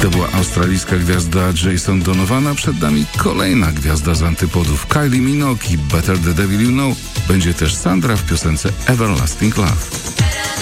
To była australijska gwiazda Jason Donovan, a przed nami kolejna gwiazda z antypodów Kylie Minogue i Better the Devil You Know. Będzie też Sandra w piosence Everlasting Love.